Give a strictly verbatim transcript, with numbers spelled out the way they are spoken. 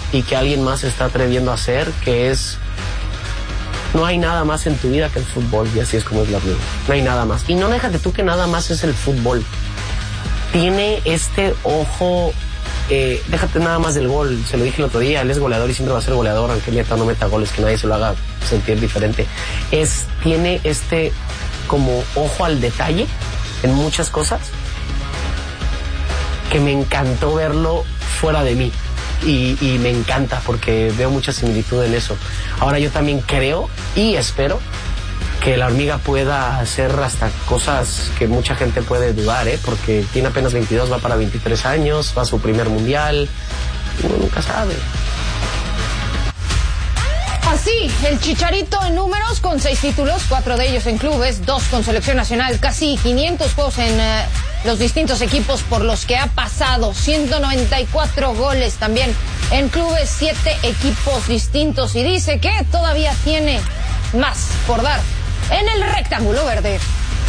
y que alguien más se está atreviendo a hacer, que es... No hay nada más en tu vida que el fútbol, y así es como es la vida. No hay nada más. Y no déjate tú que nada más es el fútbol. Tiene este ojo, eh, déjate nada más del gol. Se lo dije el otro día, él es goleador y siempre va a ser goleador, aunque meta o no meta goles, que nadie se lo haga sentir diferente. Es, tiene este como ojo al detalle en muchas cosas, que me encantó verlo fuera de mí. Y, y me encanta porque veo mucha similitud en eso. Ahora yo también creo y espero que la hormiga pueda hacer hasta cosas que mucha gente puede dudar, ¿eh? Porque tiene apenas veintidós, va para veintitrés años, va a su primer mundial, uno nunca sabe. Así, el Chicharito en números con seis títulos, cuatro de ellos en clubes, dos con selección nacional, casi quinientos juegos en uh, los distintos equipos por los que ha pasado, ciento noventa y cuatro goles también en clubes, siete equipos distintos, y dice que todavía tiene más por dar en el rectángulo verde.